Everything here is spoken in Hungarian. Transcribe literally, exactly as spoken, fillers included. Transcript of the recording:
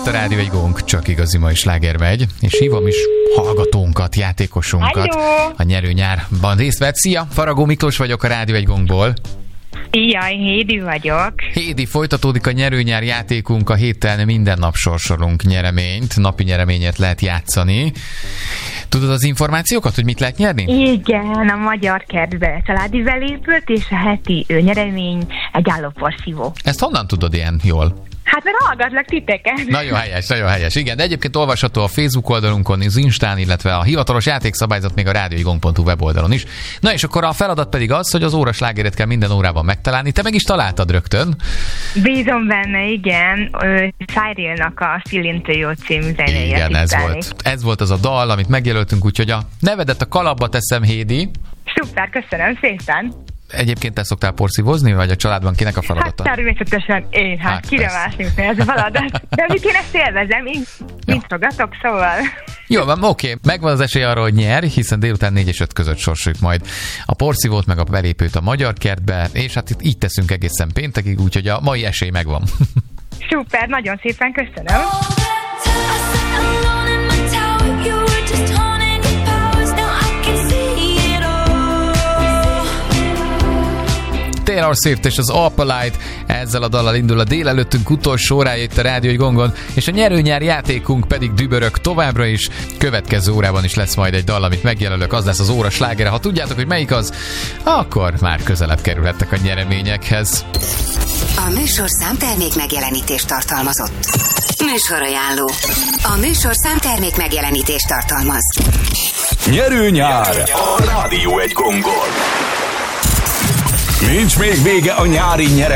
itt a Rádió egy Gong, csak igazi mai sláger megy, és hívom is hallgatónkat, játékosunkat. Hello. A nyerő nyárban részt vett. Szia, Faragó Miklós vagyok a Rádió egy Gongból. Jaj, Hédi vagyok. Hédi, folytatódik a nyerőnyár játékunk, a héten minden nap sorsolunk nyereményt, napi nyereményet lehet játszani. Tudod az információkat, hogy mit lehet nyerni? Igen, a Magyar Kertbe családi belépőt és a heti nyeremény egy állóporszívó. Ezt honnan tudod ilyen jól? Hát mert hallgatlak titeket. Nagyon helyes, nagyon helyes. Igen, de egyébként olvasható a Facebook oldalunkon, az Instán, illetve a hivatalos játékszabályzat még a rádió egy gong pont hu weboldalon is. Na és akkor a feladat pedig az, hogy az óra slágeret kell minden órában megtalálni. Te meg is találtad rögtön. Bízom benne, igen. Cyril-nak a Szilintő jó című zenéje. Igen, ez volt. Ez volt az a dal, amit megjelöltünk, úgyhogy a nevedet a kalapba teszem, Hédi. Szuper, köszönöm szépen. Egyébként te szoktál porszívózni, vagy a családban kinek a feladata? Hát természetesen én, hát, hát kire másik ez a feladat. De mit én ezt élvezem, én mit fogatok, szóval... Jó, van, oké. Megvan az esély arra, hogy nyer, hiszen délután négy és öt között sorsoljuk majd a porszívót, meg a belépőt a Magyar Kertbe, és hát itt így teszünk egészen péntekig, úgyhogy a mai esély megvan. Szuper, nagyon szépen köszönöm. Taylor Swift és az Opalite, ezzel a dallal indul a délelőttünk utolsó órája itt a Rádió egy Gongon, és a nyerőnyár játékunk pedig dübörög továbbra is. Következő órában is lesz majd egy dal, amit megjelölök, az lesz az óra slágere. Ha tudjátok, hogy melyik az, akkor már közelebb kerülhettek a nyereményekhez. A műsorszám termék megjelenítést tartalmazott. Műsorajánló. A műsorszám termék megjelenítést tartalmaz. Nyerőnyár a Rádió egy Gongon. Nincs még vége a nyári nyere.